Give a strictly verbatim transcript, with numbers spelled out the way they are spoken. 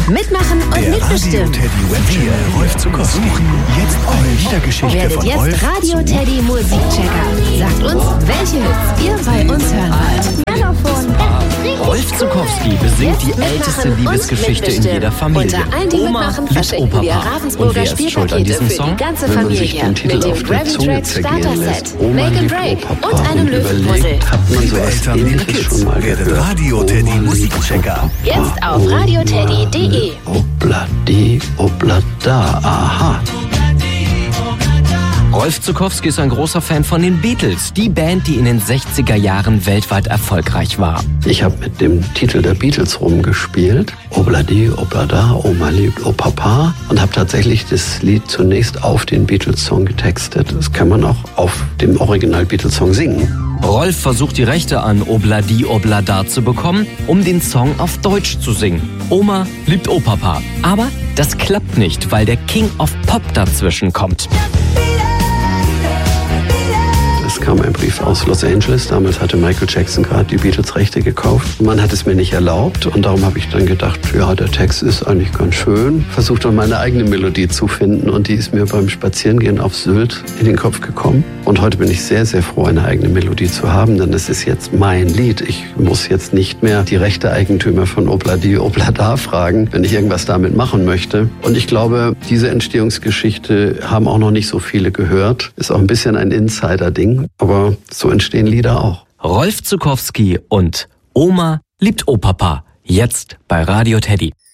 Mitmachen und Der mitbestimmen. Radio Teddy Webchannel Rolf Zukowski suchen jetzt eure Liedergeschichte Werdet von jetzt Rolf Radio Teddy Musikchecker. Sagt uns, welche Hits ihr bei uns hören wollt. Telefon. Rolf Zukowski besingt die Jetzt älteste mitmachen und Liebesgeschichte in jeder Familie. Unter allen, die Oma mitmachen, liebt verschenken wir Opa. Und Ravensburger wer ist schuld an Spielpakete diesem für Song? die ganze Wenn man sich Familie. den Titel Mit dem auf der Zunge Gravitrack zergehen Starter lässt, Set. Oma Make and liebt Break Opa und einem und Löwenpuzzle. überlegt, hat man Liebe sowas Eltern, liebe Ähnliches Kids, schon mal werdet gehört. Radio Teddy Oma Musikchecker. liebt Jetzt Opa, auf radio teddy punkt de. Obladi, oblada, aha. Rolf Zukowski ist ein großer Fan von den Beatles, die Band, die in den sechziger Jahren weltweit erfolgreich war. Ich habe mit dem Titel der Beatles rumgespielt. Obladi, oblada, Oma liebt Opapa. Und habe tatsächlich das Lied zunächst auf den Beatles-Song getextet. Das kann man auch auf dem Original-Beatles-Song singen. Rolf versucht die Rechte an Obladi Oblada zu bekommen, um den Song auf Deutsch zu singen. Oma liebt Opapa. Aber das klappt nicht, weil der King of Pop dazwischen kommt. Es kam ein Brief aus Los Angeles. Damals hatte Michael Jackson gerade die Beatles-Rechte gekauft. Man hat es mir nicht erlaubt und darum habe ich dann gedacht, ja, der Text ist eigentlich ganz schön. Versucht dann meine eigene Melodie zu finden und die ist mir beim Spazierengehen auf Sylt in den Kopf gekommen. Und heute bin ich sehr, sehr froh, eine eigene Melodie zu haben, denn es ist jetzt mein Lied. Ich muss jetzt nicht mehr die Rechte-Eigentümer von Obladi Oblada fragen, wenn ich irgendwas damit machen möchte. Und ich glaube, diese Entstehungsgeschichte haben auch noch nicht so viele gehört. Ist auch ein bisschen ein Insider-Ding. Aber so entstehen Lieder auch. Rolf Zukowski und Oma liebt Opapa. Jetzt bei Radio Teddy.